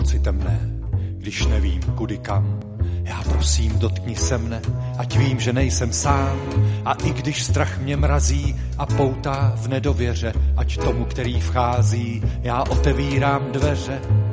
noci temné, když nevím kudy kam. Já prosím, dotkni se mne, ať vím, že nejsem sám. A i když strach mě mrazí a poutá v nedověře, ať tomu, který vchází, já otevírám dveře.